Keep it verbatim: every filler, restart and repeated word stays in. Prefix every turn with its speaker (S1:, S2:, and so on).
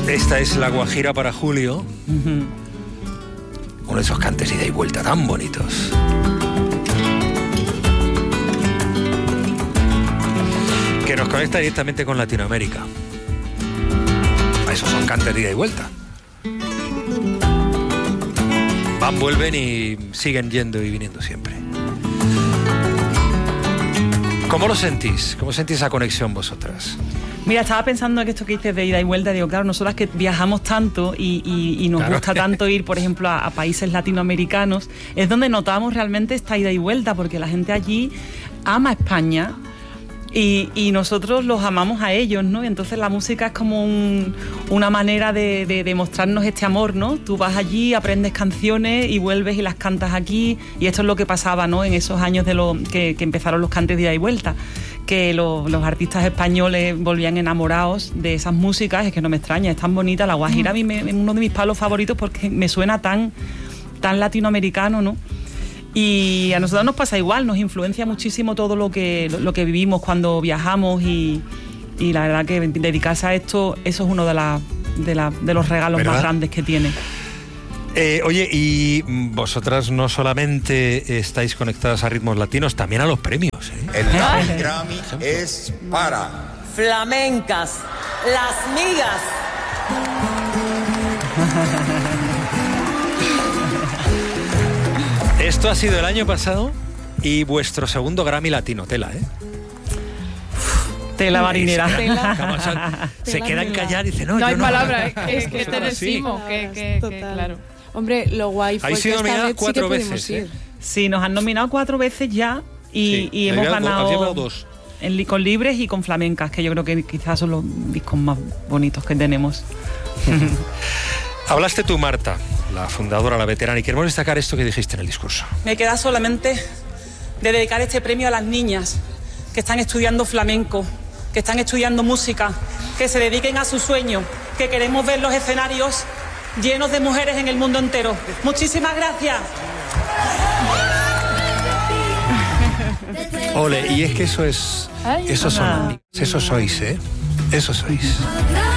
S1: Esta es La Guajira para Julio. Uh-huh. Uno de esos cantes ida y vuelta tan bonitos. Que nos conecta directamente con Latinoamérica. Esos son cantes de ida y vuelta. Van, vuelven y siguen yendo y viniendo siempre. ¿Cómo lo sentís? ¿Cómo sentís esa conexión vosotras?
S2: Mira, estaba pensando en esto que dices de ida y vuelta. Digo, claro, nosotras que viajamos tanto y, y, y nos claro. gusta tanto ir, por ejemplo, a, a países latinoamericanos, es donde notamos realmente esta ida y vuelta, porque la gente allí ama España y, y nosotros los amamos a ellos, ¿no? Entonces la música es como un, una manera de, de, de mostrarnos este amor, ¿no? Tú vas allí, aprendes canciones y vuelves y las cantas aquí, y esto es lo que pasaba, ¿no? En esos años de lo, que, que empezaron los cantes de ida y vuelta, que los, los artistas españoles volvían enamorados de esas músicas. Es que no me extraña, es tan bonita. La Guajira a mí me, es uno de mis palos favoritos porque me suena tan, tan latinoamericano, ¿no? Y a nosotros nos pasa igual, nos influencia muchísimo todo lo que, lo, lo que vivimos cuando viajamos y, y la verdad que dedicarse a esto, eso es uno de, la, de, la, de los regalos ¿verdad? Más grandes que tiene.
S1: Eh, oye, y vosotras no solamente estáis conectadas a ritmos latinos, también a los premios, ¿eh?
S3: El Grammy, Grammy es para
S4: Flamencas, las migas.
S1: Esto ha sido el año pasado y vuestro segundo Grammy latino, tela, ¿eh?
S2: Tela marinera.
S1: Tela. Se quedan callados y dicen, no,
S5: no
S1: yo
S5: hay
S1: no.
S5: palabra, es que te decimos que, que, que, claro.
S6: Hombre, lo guay fue
S1: Habéis sido
S6: que esta
S1: nominadas
S6: vez
S1: cuatro
S6: sí que
S1: veces,
S6: ir.
S1: ¿eh?
S2: Sí, nos han nominado cuatro veces ya y,
S1: sí,
S2: y hemos ganado
S1: llevado dos.
S2: En, con Libres y con Flamencas, que yo creo que quizás son los discos más bonitos que tenemos.
S1: Hablaste tú, Marta, la fundadora, la veterana, y queremos destacar esto que dijiste en el discurso.
S7: Me queda solamente de dedicar este premio a las niñas que están estudiando flamenco, que están estudiando música, que se dediquen a su sueño, que queremos ver los escenarios llenos de mujeres en el mundo entero. Muchísimas gracias.
S1: Ole, y es que eso es, eso son, eso sois, ¿eh? Eso sois.